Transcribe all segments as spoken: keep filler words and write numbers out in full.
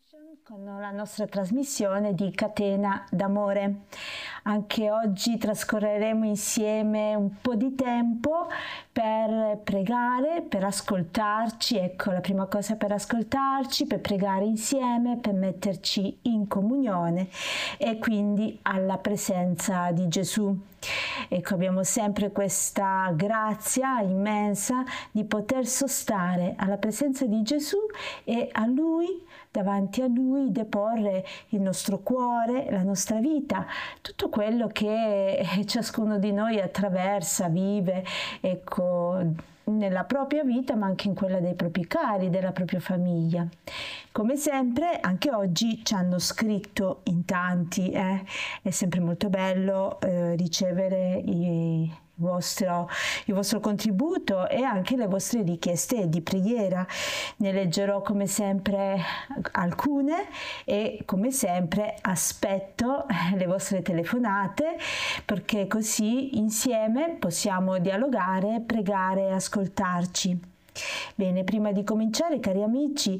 Con la nostra trasmissione di Catena d'Amore. Anche oggi trascorreremo insieme un po' di tempo per pregare, per ascoltarci. Ecco, la prima cosa per ascoltarci, per pregare insieme, per metterci in comunione e quindi alla presenza di Gesù. Ecco, abbiamo sempre questa grazia immensa di poter sostare alla presenza di Gesù e a Lui, davanti a Lui, deporre il nostro cuore, la nostra vita, tutto quello che ciascuno di noi attraversa, vive, ecco, nella propria vita, ma anche in quella dei propri cari, della propria famiglia. Come sempre, anche oggi ci hanno scritto in tanti, eh? È sempre molto bello eh, ricevere i Il vostro, il vostro contributo e anche le vostre richieste di preghiera. Ne leggerò come sempre alcune e come sempre aspetto le vostre telefonate, perché così insieme possiamo dialogare, pregare e ascoltarci. Bene, prima di cominciare, cari amici,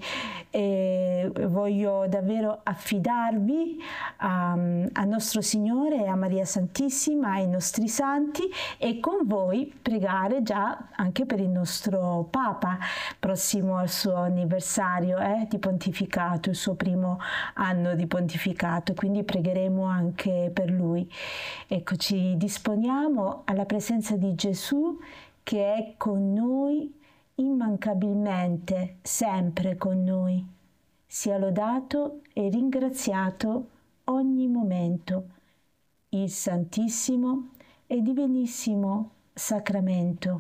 eh, voglio davvero affidarvi a, a nostro Signore e a Maria Santissima, ai nostri santi, e con voi pregare già anche per il nostro Papa, prossimo al suo anniversario eh, di pontificato, il suo primo anno di pontificato, quindi pregheremo anche per lui. Ecco, ci disponiamo alla presenza di Gesù che è con noi immancabilmente, sempre con noi. Sia lodato e ringraziato ogni momento il Santissimo e Divinissimo Sacramento.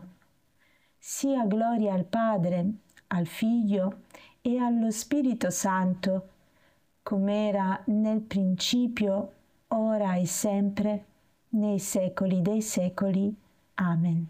Sia gloria al Padre, al Figlio e allo Spirito Santo, come era nel principio, ora e sempre, nei secoli dei secoli. Amen.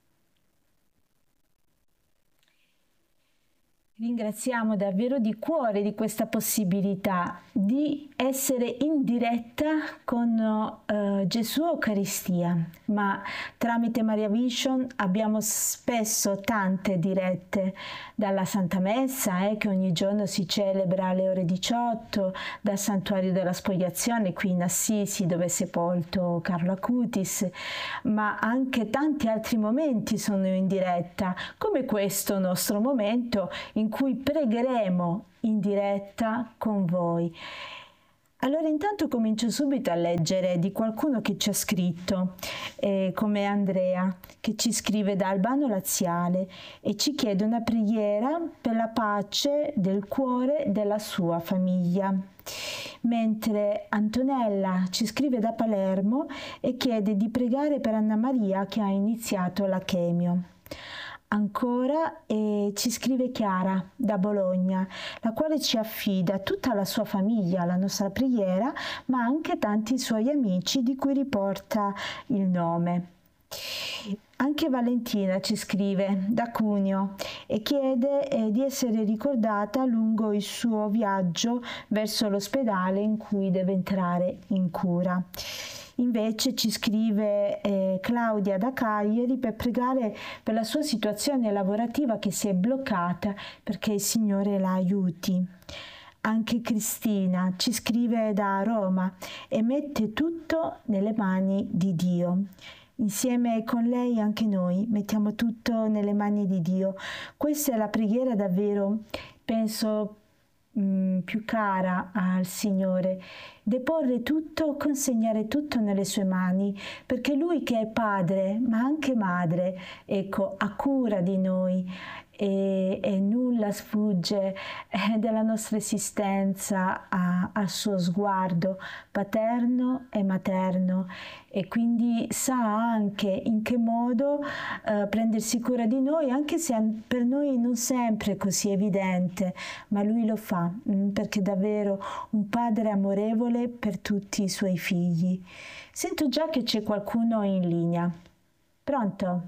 Ringraziamo davvero di cuore di questa possibilità di essere in diretta con uh, Gesù Eucaristia, ma tramite Maria Vision abbiamo spesso tante dirette dalla Santa Messa eh, che ogni giorno si celebra alle ore diciotto, dal Santuario della Spogliazione qui in Assisi dove è sepolto Carlo Acutis, ma anche tanti altri momenti sono in diretta, come questo nostro momento in in cui pregheremo in diretta con voi. Allora intanto comincio subito a leggere di qualcuno che ci ha scritto, eh, come Andrea, che ci scrive da Albano Laziale e ci chiede una preghiera per la pace del cuore della sua famiglia. Mentre Antonella ci scrive da Palermo e chiede di pregare per Anna Maria che ha iniziato la chemio. Ancora eh, ci scrive Chiara da Bologna, la quale ci affida tutta la sua famiglia alla nostra preghiera, ma anche tanti suoi amici di cui riporta il nome. Anche Valentina ci scrive da Cuneo e chiede eh, di essere ricordata lungo il suo viaggio verso l'ospedale in cui deve entrare in cura. Invece ci scrive eh, Claudia da Cagliari per pregare per la sua situazione lavorativa che si è bloccata, perché il Signore la aiuti. Anche Cristina ci scrive da Roma e mette tutto nelle mani di Dio. Insieme con lei anche noi mettiamo tutto nelle mani di Dio. Questa è la preghiera davvero, penso, mh, più cara al Signore. Deporre tutto, consegnare tutto nelle sue mani, perché Lui che è Padre, ma anche Madre, ecco, ha cura di noi. E, e nulla sfugge eh, della nostra esistenza a, al suo sguardo paterno e materno, e quindi sa anche in che modo eh, prendersi cura di noi, anche se per noi non sempre è così evidente, ma lui lo fa mh, perché è davvero un padre amorevole per tutti i suoi figli. Sento già che c'è qualcuno in linea. Pronto?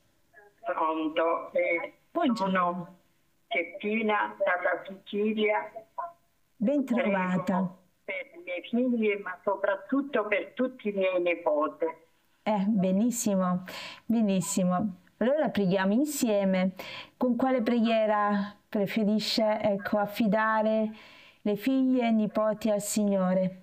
Pronto. Eh. Sono Cettina dalla Sicilia. Ben trovata. Per i miei figli, ma soprattutto per tutti i miei nipoti. Eh, benissimo, benissimo. Allora preghiamo insieme. Con quale preghiera preferisce, ecco, affidare le figlie e nipoti al Signore.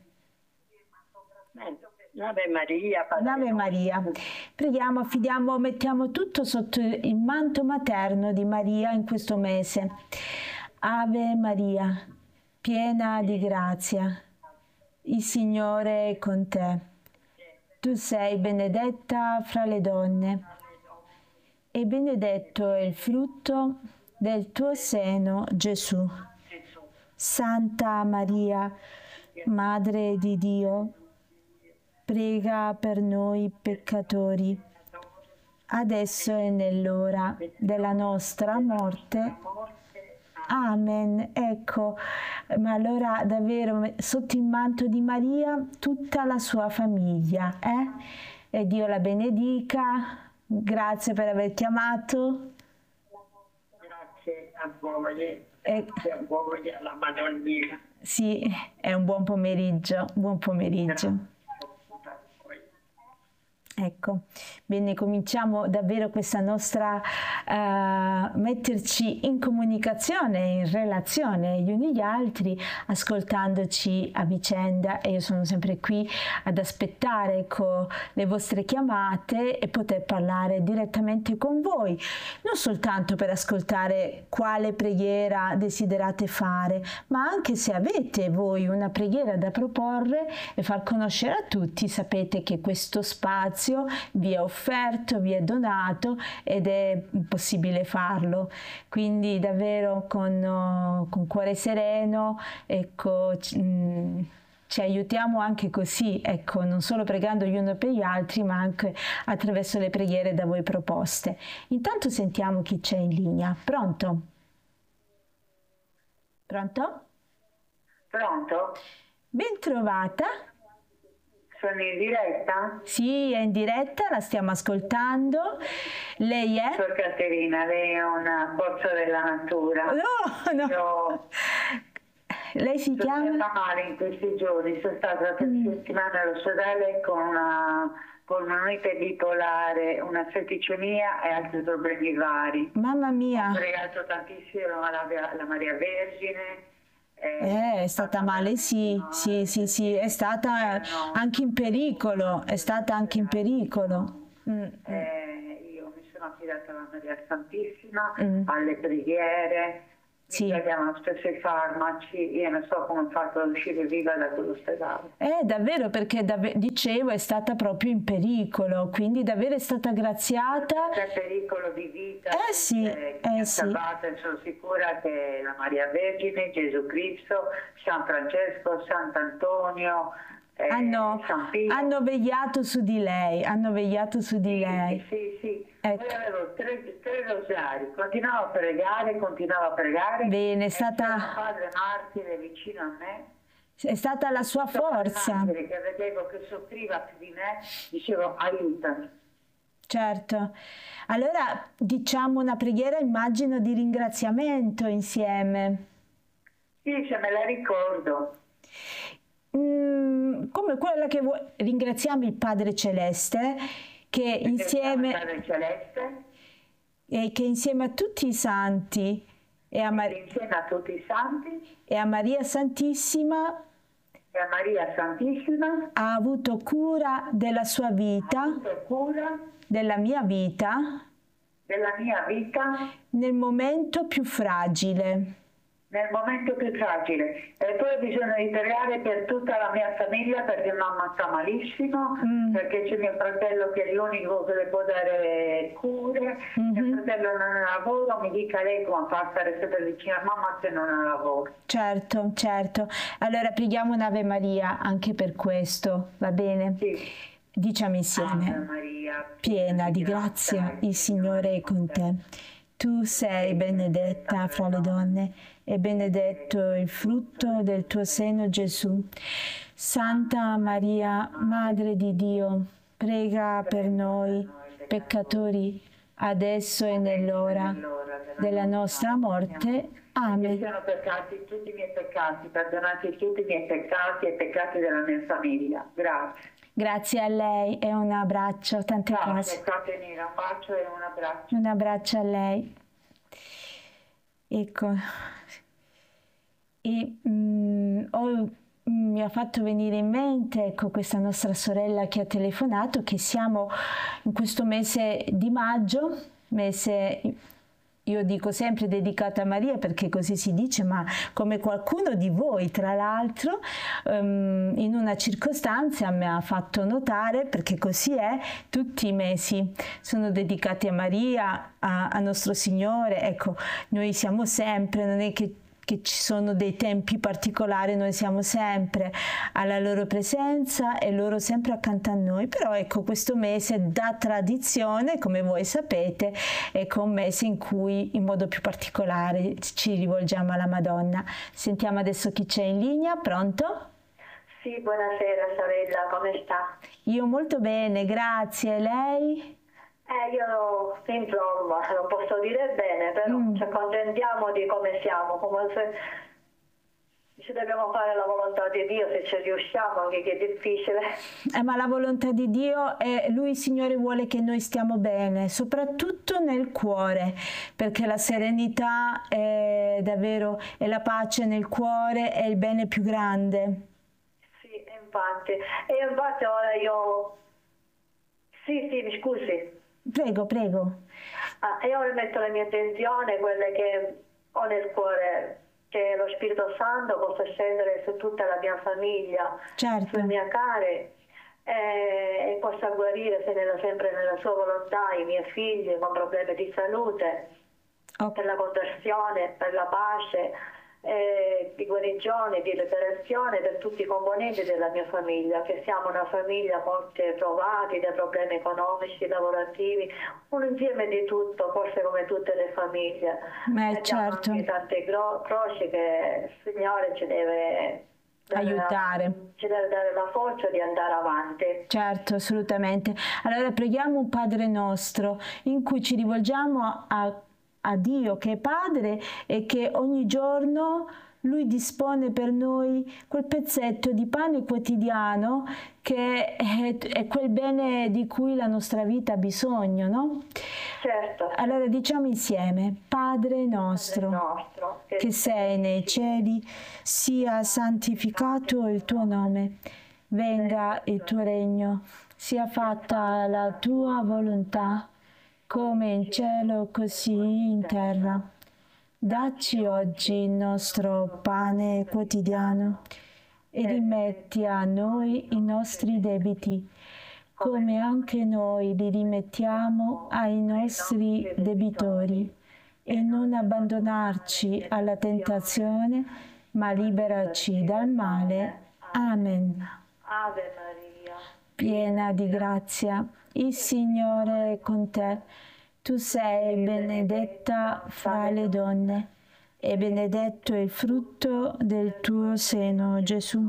Ave Maria, Padre Ave Maria. nostro. Preghiamo, affidiamo, mettiamo tutto sotto il manto materno di Maria in questo mese. Ave Maria, piena di grazia, il Signore è con te. Tu sei benedetta fra le donne e benedetto è il frutto del tuo seno, Gesù. Santa Maria, Madre di Dio, prega per noi peccatori, adesso e nell'ora della nostra morte. Amen. Ecco, ma allora davvero sotto il manto di Maria tutta la sua famiglia, eh? E Dio la benedica. Grazie per aver chiamato. Grazie a voi, E, grazie a voi, alla Madonnina. sì, è un buon pomeriggio, buon pomeriggio. Ecco, bene, cominciamo davvero questa nostra uh, metterci in comunicazione, in relazione gli uni gli altri, ascoltandoci a vicenda, e io sono sempre qui ad aspettare, ecco, le vostre chiamate e poter parlare direttamente con voi, non soltanto per ascoltare quale preghiera desiderate fare, ma anche se avete voi una preghiera da proporre e far conoscere a tutti. Sapete che questo spazio vi è offerto, vi è donato ed è possibile farlo, quindi davvero con, con cuore sereno, ecco, ci, ci aiutiamo anche così, ecco, non solo pregando gli uni per gli altri, ma anche attraverso le preghiere da voi proposte. Intanto sentiamo chi c'è in linea. Pronto? Pronto? Pronto? Ben trovata. Sono in diretta? Sì, è in diretta, la stiamo ascoltando. Lei è? Sono Caterina, lei è una forza della natura. No, no. Io Lei si sono chiama? stata male in questi giorni, sono stata per Mm. settimane all'ospedale con una polmonite bipolare, una setticemia e altri problemi vari. Mamma Ho mia, pregato tantissimo alla, alla Maria Vergine. eh, è stata male, sì, sì, sì, sì, è stata anche in pericolo, è stata anche in pericolo. Mm, mm. Eh, io mi sono affidata alla Maria Santissima, Mm. alle preghiere, Sì. mi prendiamo spesso i farmaci, io non so come ho fatto ad uscire viva da quell'ospedale. Eh, davvero, perché dav- dicevo è stata proprio in pericolo, quindi davvero è stata graziata. C'è pericolo di vita, Eh sì, eh, che mi eh ha sì. salvata, e sono sicura che la Maria Vergine, Gesù Cristo, San Francesco, Sant'Antonio, eh, Hanno, San Pio. hanno vegliato su di lei, hanno vegliato su di lei. Sì, sì. Ecco. Poi avevo tre, tre rosari, continuavo a pregare, continuavo a pregare. Bene, è e stata- c'era un padre martire vicino a me. È stata la sua Questo padre forza. martire che vedevo che soffriva più di me, dicevo aiutami. Certo. Allora diciamo una preghiera, immagino, di ringraziamento insieme. Sì, se me la ricordo. Mm, come quella che vuoi. Ringraziamo il Padre Celeste che insieme, Padre Celeste, eh, che insieme a tutti i santi e a, Mar- insieme a tutti i santi e a Maria Santissima e a Maria Santissima, ha avuto cura della sua vita, ho avuto cura della mia vita, della mia vita nel momento più fragile. nel momento più fragile. E poi bisogna di pregare per tutta la mia famiglia, perché mamma sta malissimo, Mm. perché c'è mio fratello che è l'unico che le può dare cure. Mhm. Mio fratello non ha lavoro, mi dica lei come fa a stare sempre vicino a mamma se non ha lavoro. Certo, certo. Allora preghiamo un'Ave Maria anche per questo, va bene? Sì. Diciamo Ave insieme. Maria, Piena di grazia, il Signore è con te. Tu sei benedetta fra le donne e benedetto il frutto del tuo seno, Gesù. Santa Maria, Madre di Dio, prega per noi peccatori, adesso e nell'ora della nostra morte. Che Amen. siano peccati tutti i miei peccati, perdonati tutti i miei peccati e i peccati della mia famiglia. Grazie. Grazie a lei e un abbraccio, tante Grazie, cose. Caterina, un bacio e un abbraccio. Un abbraccio a lei. Ecco. E, mm, ehm, ho, mi ha fatto venire in mente, ecco, questa nostra sorella che ha telefonato, che siamo in questo mese di maggio, mese, io dico sempre dedicato a Maria perché così si dice, ma come qualcuno di voi, tra l'altro, um, in una circostanza mi ha fatto notare, perché così è, tutti i mesi sono dedicati a Maria, a, a nostro Signore. Ecco, noi siamo sempre, non è che che ci sono dei tempi particolari, noi siamo sempre alla loro presenza e loro sempre accanto a noi. Però ecco, questo mese da tradizione, come voi sapete, è un mese in cui in modo più particolare ci rivolgiamo alla Madonna. Sentiamo adesso chi c'è in linea. Pronto? Sì, buonasera sorella, come sta? Io molto bene, grazie. Lei? Eh, io insomma, non posso dire bene, però mm. ci accontentiamo di come siamo, come se ci dobbiamo fare la volontà di Dio, se ci riusciamo, anche che è difficile. Eh, ma la volontà di Dio è, Lui, Signore, vuole che noi stiamo bene, soprattutto nel cuore, perché la serenità è davvero, è la pace nel cuore, è il bene più grande. Sì, infatti. E infatti ora io... Sì, sì, mi scusi. Prego, prego. Ah, io metto la mia intenzione, quelle che ho nel cuore, che lo Spirito Santo possa scendere su tutta la mia famiglia, certo, sulle mie care, e, e possa guarire se nella, sempre nella sua volontà i miei figli con problemi di salute, okay, per la conversione, per la pace, eh, di guarigione, di liberazione per tutti i componenti della mia famiglia, che siamo una famiglia molto provati da problemi economici, lavorativi, un insieme di tutto, forse come tutte le famiglie. Beh, e certo, anche tante cro- croci che il Signore ci deve aiutare, la, ci deve dare la forza di andare avanti. Certo, assolutamente. Allora preghiamo un Padre nostro in cui ci rivolgiamo a a Dio che è Padre e che ogni giorno Lui dispone per noi quel pezzetto di pane quotidiano che è, è quel bene di cui la nostra vita ha bisogno, no? Certo. Allora diciamo insieme: Padre nostro, Padre nostro che, che sei nei cieli, sia santificato il tuo nome, venga il tuo regno, sia fatta la tua volontà, come in cielo così in terra. Dacci oggi il nostro pane quotidiano e rimetti a noi i nostri debiti, come anche noi li rimettiamo ai nostri debitori. E non abbandonarci alla tentazione, ma liberaci dal male. Amen. Ave Maria, piena di grazia, il Signore è con te. Tu sei benedetta fra le donne, e benedetto è il frutto del tuo seno, Gesù.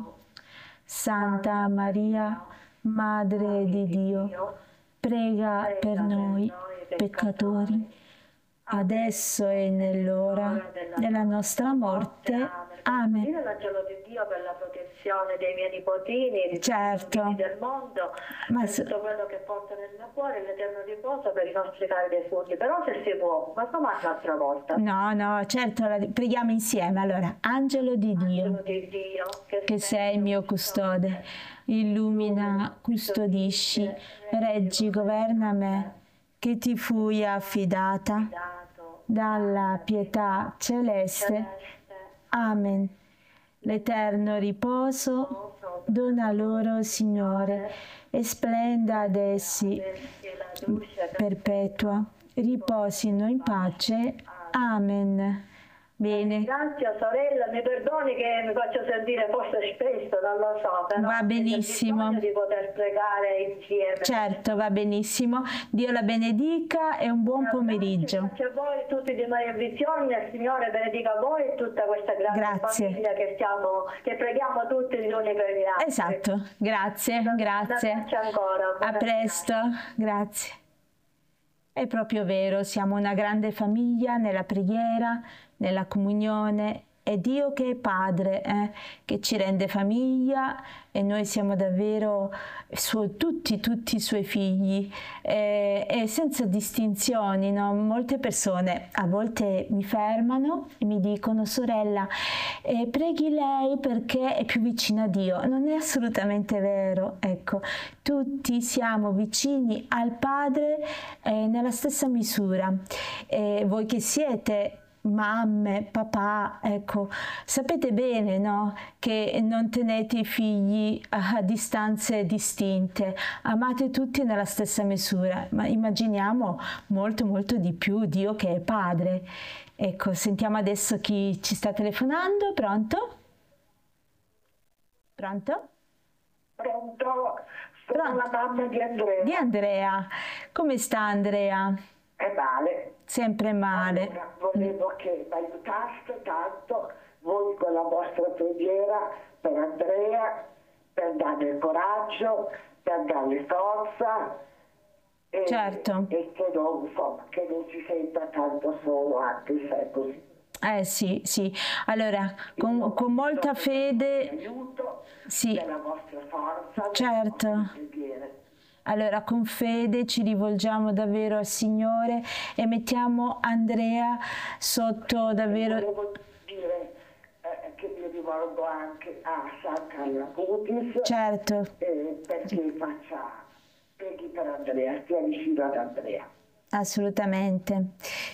Santa Maria, Madre di Dio, prega per noi peccatori, adesso e nell'ora della nostra morte. Amen. L'angelo di Dio per la protezione dei miei nipotini, di certo, tutti i bambini del mondo, ma per se... tutto quello che porta nel mio cuore, l'eterno riposo per i nostri cari defunti. Però se si può, ma domani un'altra volta. No, no, certo, preghiamo insieme. Allora, Angelo di Dio, Angelo di Dio che, che sei il mio custode, illumina, custodisci, reggi, governa me, che ti fui affidata dalla pietà celeste. Amen. L'eterno riposo dona loro, Signore, e splenda ad essi perpetua. Riposino in pace. Amen. Bene. Grazie sorella, mi perdoni che mi faccio sentire forse spesso, non lo so, però va benissimo, ho bisogno di poter pregare insieme. Certo, va benissimo. Dio la benedica e un buon pomeriggio. Grazie a voi tutti di Maria Visione, il Signore benedica voi e tutta questa grande grazie. famiglia che stiamo, che preghiamo tutti gli uni per gli altri. Esatto, grazie, Da, grazie. Grazie ancora. A presto, grazie. È proprio vero, siamo una grande famiglia nella preghiera, nella comunione, è Dio che è Padre, eh, che ci rende famiglia e noi siamo davvero su, tutti, tutti i Suoi figli eh, e senza distinzioni, no? Molte persone a volte mi fermano e mi dicono: sorella, eh, preghi lei perché è più vicina a Dio. Non è assolutamente vero, ecco, tutti siamo vicini al Padre eh, nella stessa misura. Eh, voi che siete mamme, papà, ecco, sapete bene, no? Che non tenete i figli a, a distanze distinte, amate tutti nella stessa misura, ma immaginiamo molto molto di più Dio che è Padre. Ecco, sentiamo adesso chi ci sta telefonando. Pronto? Pronto? Pronto? Sono Pronto? la mamma di Andrea. Di Andrea. Come sta Andrea? È male. Sempre male. Allora, volevo che mi aiutaste tanto voi con la vostra preghiera per Andrea, per darle coraggio, per darle forza e, Certo. e che, non, insomma, che non si senta tanto solo, anche se è così. Eh sì, sì. Allora, con, con molta fede... Aiuto Sì. della vostra forza, Certo. delle vostre preghiere. Allora, con fede ci rivolgiamo davvero al Signore e mettiamo Andrea sotto davvero... Volevo dire eh, che mi rivolgo anche a San Carlo Acutis, Certo, eh, perché faccia preghi per Andrea, stia vicino ad Andrea. assolutamente.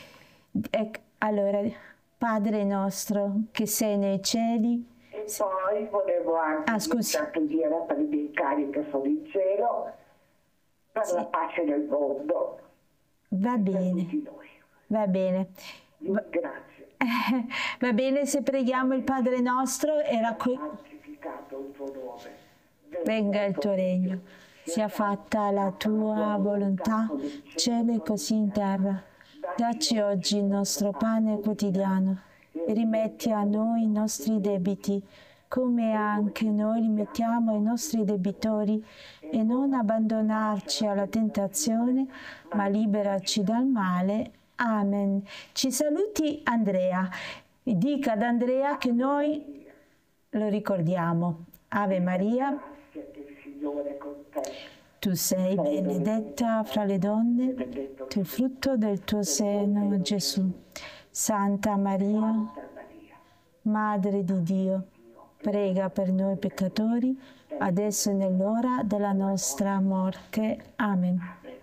Ec- allora, Padre nostro che sei nei cieli... E poi volevo anche Ah, scusi. una preghiera per i miei cari che sono in cielo, per Sì. la pace del mondo, Va per bene, tutti noi. va bene. Va, Grazie. va bene se preghiamo il Padre nostro e raccog- Santificato il tuo nome. Venga il tuo regno, sia fatta la tua volontà, cielo e così in terra. Dacci oggi il nostro pane quotidiano e rimetti a noi i nostri debiti, come anche noi rimettiamo ai nostri debitori, e non abbandonarci alla tentazione, ma liberaci dal male. Amen. Ci saluti Andrea. Dica ad Andrea che noi lo ricordiamo. Ave Maria, Grazie che il Signore è con te. tu sei benedetta fra le donne, il frutto del tuo seno, Gesù. Santa Maria, Santa Maria, Madre di Dio, prega per noi peccatori, adesso e nell'ora della nostra morte. Amen.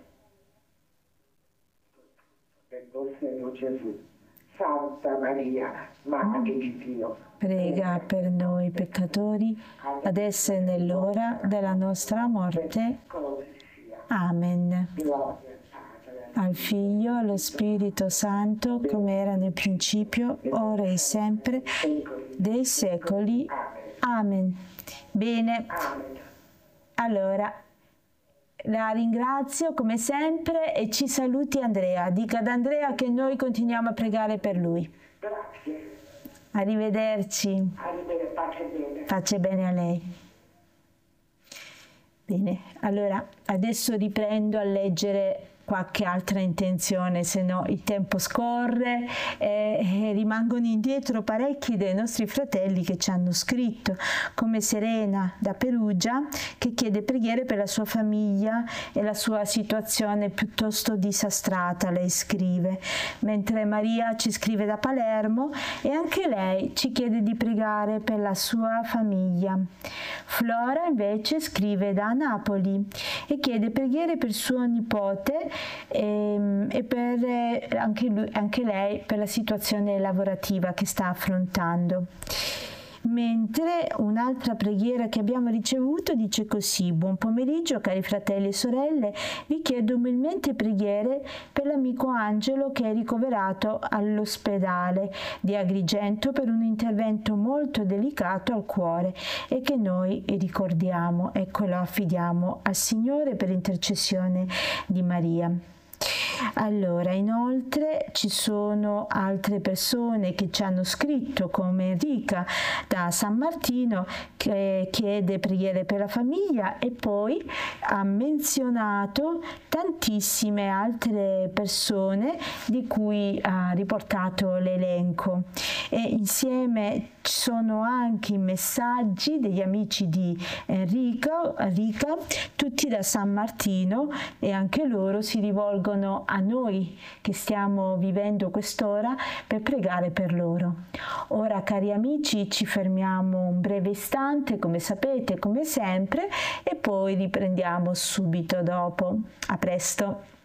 del tuo seno Gesù. Santa Maria, Madre di Dio, Prega per noi peccatori, adesso e nell'ora della nostra morte. così sia. Amen. Gloria al Padre, Al Figlio, allo Spirito Santo, come era nel principio, ora e sempre, dei secoli. Amen. Bene, Amen. allora, la ringrazio come sempre e ci saluti Andrea. Dica ad Andrea che noi continuiamo a pregare per lui. Grazie. Arrivederci. Arrivederci, pace bene. Pace bene a lei. Bene, allora adesso riprendo a leggere qualche altra intenzione, se no il tempo scorre e, e rimangono indietro parecchi dei nostri fratelli che ci hanno scritto, come Serena da Perugia che chiede preghiere per la sua famiglia e la sua situazione piuttosto disastrata, lei scrive, mentre Maria ci scrive da Palermo e anche lei ci chiede di pregare per la sua famiglia. Flora invece scrive da Napoli e chiede preghiere per suo nipote e, e per eh, anche, lui, anche lei per la situazione lavorativa che sta affrontando. Mentre un'altra preghiera che abbiamo ricevuto dice così: buon pomeriggio cari fratelli e sorelle, vi chiedo umilmente preghiere per l'amico Angelo che è ricoverato all'ospedale di Agrigento per un intervento molto delicato al cuore e che noi ricordiamo, ecco, lo affidiamo al Signore per intercessione di Maria. Allora, inoltre ci sono altre persone che ci hanno scritto, come Enrica da San Martino, che chiede preghiere per la famiglia, e poi ha menzionato tantissime altre persone di cui ha riportato l'elenco, e insieme ci sono anche i messaggi degli amici di Enrica, Enrica, tutti da San Martino, e anche loro si rivolgono a noi che stiamo vivendo quest'ora per pregare per loro. Ora, cari amici, ci fermiamo un breve istante, come sapete, come sempre, e poi riprendiamo subito dopo. A presto!